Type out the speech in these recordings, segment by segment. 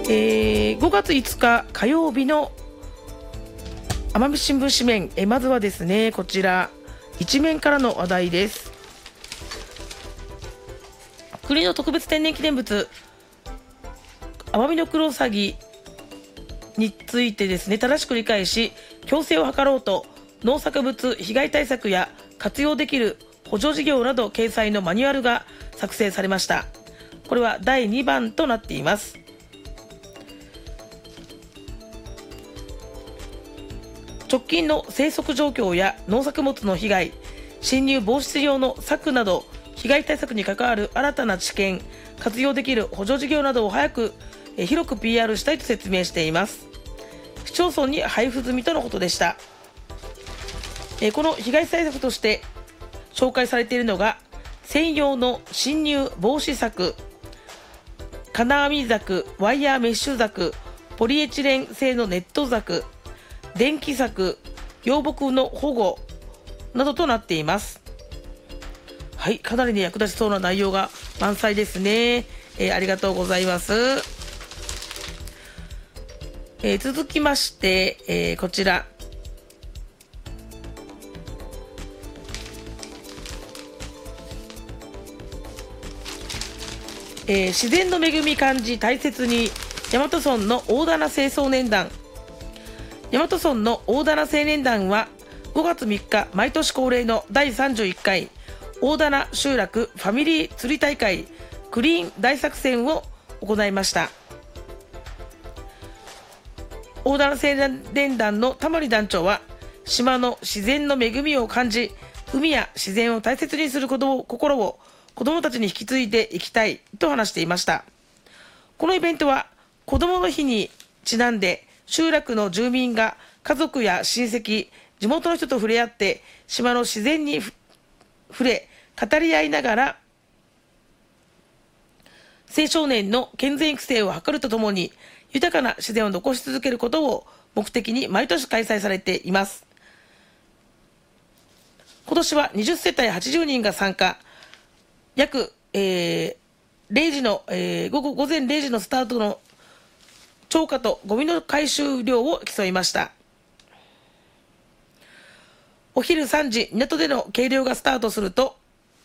5月5日火曜日の奄美新聞紙面、まずはですね、こちら一面からの話題です。国の特別天然記念物アマミノクロウサギについてですね、正しく理解し共生を図ろうと農作物被害対策や活用できる補助事業など掲載のマニュアルが作成されました。これは第2番となっています。直近の生息状況や農作物の被害、侵入防止用の策など被害対策に関わる新たな知見、活用できる補助事業などを早く広く PR したいと説明しています。市町村に配布済みとのことでした。この被害対策として紹介されているのが専用の侵入防止柵、金網柵、ワイヤーメッシュ柵、ポリエチレン製のネット柵、電気柵、養木の保護などとなっています。はい、かなり役立ちそうな内容が満載ですね。ありがとうございます。続きまして、こちら自然の恵み感じ大切に大和村の大棚清掃年団。大和村の大棚青年団は5月3日毎年恒例の第31回大棚集落ファミリー釣り大会クリーン大作戦を行いました。大棚青年団の玉利団長は島の自然の恵みを感じ、海や自然を大切にする心を子どもたちに引き継いでいきたいと話していました。このイベントは子どもの日にちなんで集落の住民が家族や親戚、地元の人と触れ合って島の自然に触れ語り合いながら青少年の健全育成を図るとともに豊かな自然を残し続けることを目的に毎年開催されています。今年は20世帯80人が参加、約、0時の、午前0時のスタートの釣果とゴミの回収量を競いました。お昼3時、港での計量がスタートすると、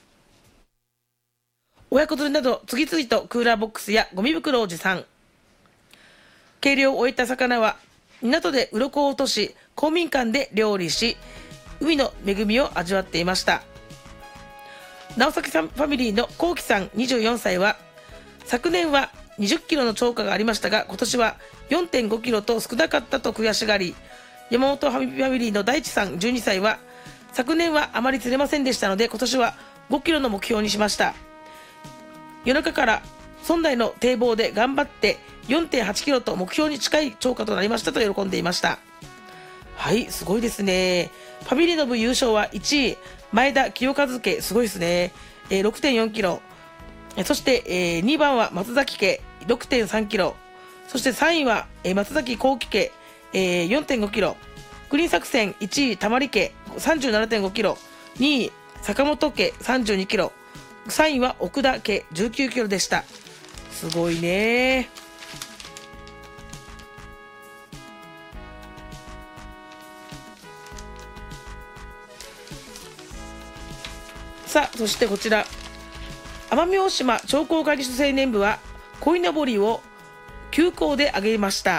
親子釣りなど次々とクーラーボックスやゴミ袋を持参。計量を終えた魚は港で鱗を落とし、公民館で料理し、海の恵みを味わっていました。直崎さんファミリーの幸喜さん24歳は、昨年は20キロの釣果がありましたが、今年は 4.5 キロと少なかったと悔しがり、山本ファミリーの大地さん12歳は、昨年はあまり釣れませんでしたので、今年は5キロの目標にしました。夜中から村内の堤防で頑張って 4.8 キロと目標に近い釣果となりましたと喜んでいました。はい、すごいですね。ファミリーの部優勝は1位前田清和家、すごいですね。6.4 キロ。そして、2番は松崎家 6.3 キロ。そして3位は、松崎幸喜家、4.5 キロ。グリーン作戦1位玉利家 37.5 キロ。2位坂本家32キロ。3位は奥田家19キロでした。すごいね。さあ、そしてこちら奄美大島商工会議所青年部は鯉のぼりを休校で上げました。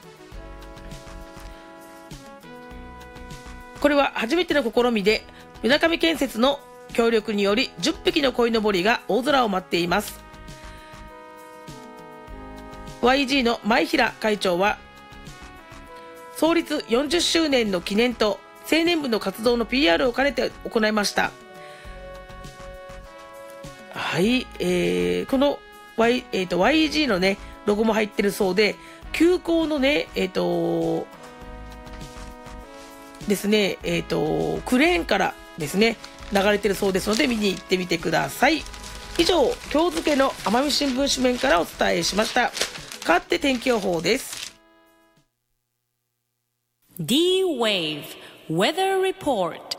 これは初めての試みで、与那上建設の協力により10匹の鯉のぼりが大空を舞っています。 YG の前平会長は、創立40周年の記念と青年部の活動の PR を兼ねて行いました。はい、この、YG のねロゴも入ってるそうで、休校のねですねクレーンからですね流れてるそうですので、見に行ってみてください。以上、今日付の奄美新聞紙面からお伝えしました。変わって天気予報です。 D-Wave Weather Report。